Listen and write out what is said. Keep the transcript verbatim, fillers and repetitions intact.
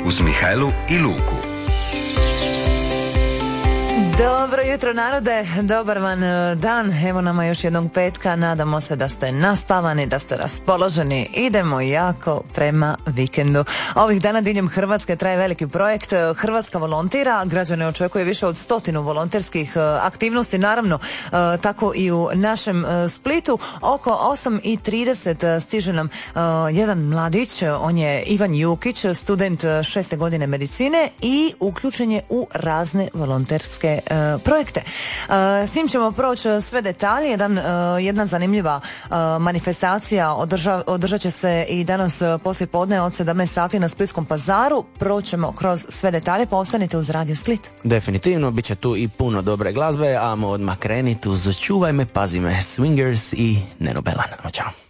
uz Mihajlu i Luku. Dobro jutro narode, dobar vam dan, evo nama još jednog petka, nadamo se da ste naspavani, da ste raspoloženi, idemo jako prema vikendu. Ovih dana diljem Hrvatske traje veliki projekt, Hrvatska volontira, građane očekuje više od stotinu volonterskih aktivnosti, naravno tako i u našem Splitu. Oko osam i trideset stiže nam jedan mladić, on je Ivan Jukić, student šeste godine medicine i uključen je u razne volonterske projekte. S njim ćemo proći sve detalje. Jedan, jedna zanimljiva manifestacija održa, održat će se i danas poslije podne od sedamnaest sati na Splitskom pazaru. Proćemo kroz sve detalje, pa ostanite uz Radio Split. Definitivno, bit će tu i puno dobre glazbe, a mo odmah kreniti uz Čuvaj me, pazi me, Swingers i Neno Belan. Ćao.